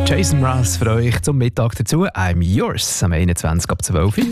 Jason Mraz für euch zum Mittag dazu. I'm yours am 21 ab 12 Uhr.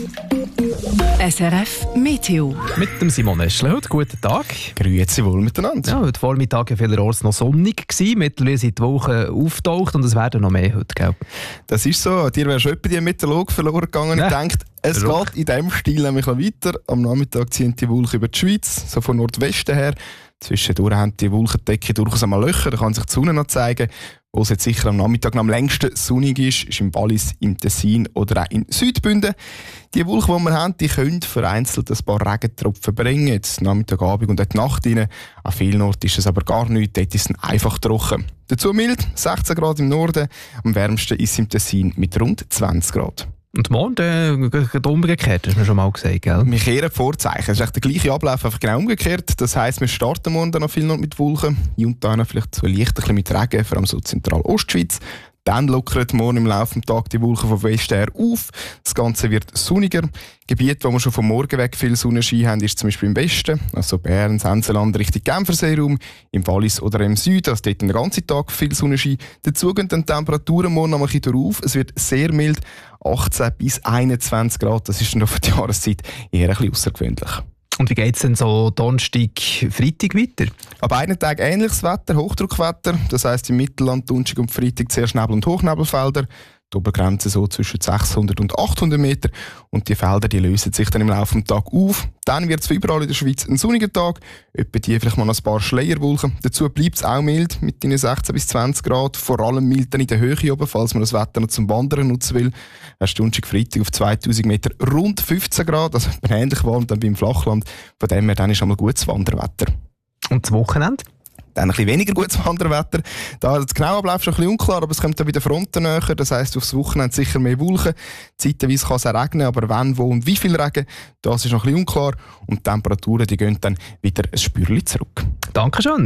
SRF Meteo. Mit dem Simon Eschle heute. Guten Tag. Grüezi wohl miteinander. Ja, heute Vormittag war vielerorts noch sonnig. Mittlerweile sind die Wolken auftaucht und es werden noch mehr heute, gell? Das ist so. Dir wäre schon etwa die Meteorologe verloren gegangen. Ich denke, es geht in diesem Stil nämlich noch weiter. Am Nachmittag ziehen die Wolken über die Schweiz, so von Nordwesten her. Zwischendurch haben die Wolkendecke durchaus einmal Löcher, da kann sich die Sonne noch zeigen. Wo es jetzt sicher am Nachmittag am längsten sonnig ist im Wallis, im Tessin oder auch in Südbünden. Die Wolken, die wir haben, die können vereinzelt ein paar Regentropfen bringen. Jetzt Nachmittagabend und die Nacht rein. An vielen Orten ist es aber gar nichts, dort ist es einfach trocken. Dazu mild, 16 Grad im Norden, am wärmsten ist es im Tessin mit rund 20 Grad. Und morgen umgekehrt, hast du mir schon mal gesagt, gell? Wir kehren die Vorzeichen. Es ist echt der gleiche Ablauf, einfach genau umgekehrt. Das heisst, wir starten morgen dann noch viel noch mit Wolken. Hier und da vielleicht so leicht ein bisschen mit Regen, vor allem so Zentral-Ostschweiz. Dann lockert morgen im Laufe des Tages die Wolken vom Westen her auf. Das Ganze wird sonniger. Gebiete, wo wir schon vom Morgen weg viel Sonnenschein haben, ist zum Beispiel im Westen, also Bern, Senseland, Richtung Genferseeraum, im Wallis oder im Süden, also dort den ganzen Tag viel Sonnenschein. Dazu gehen dann die Temperaturen morgen noch ein bisschen drauf. Es wird sehr mild, 18 bis 21 Grad. Das ist dann auf die Jahreszeit eher ein bisschen außergewöhnlich. Und wie geht es denn so Donnerstag, Freitag weiter? An beiden Tagen ähnliches Wetter, Hochdruckwetter. Das heisst im Mittelland, Donnerstag und Freitag zuerst Nebel- und Hochnebelfelder. Die Obergrenze so zwischen 600 und 800 Meter. Und die Felder die lösen sich dann im Laufe des Tages auf. Dann wird es überall in der Schweiz ein sonniger Tag. Etwa die vielleicht mal noch ein paar Schleierwolken. Dazu bleibt es auch mild mit 16 bis 20 Grad. Vor allem mild dann in der Höhe oben, falls man das Wetter noch zum Wandern nutzen will. Erst Donnerstag, Freitag auf 2000 Meter rund 15 Grad. Also ähnlich warm dann wie im Flachland. Von dem her dann ist einmal gutes Wanderwetter. Und das Wochenende? Dann ein bisschen weniger gutes Wanderwetter. Da das genaue Ablauf schon ein bisschen unklar, aber es kommt dann wieder Fronten näher. Das heisst, aufs Wochenende sicher mehr Wolken. Zeitweise kann es auch regnen, aber wann, wo und wie viel Regen, das ist noch ein bisschen unklar. Und die Temperaturen die gehen dann wieder ein Spürchen zurück. Dankeschön.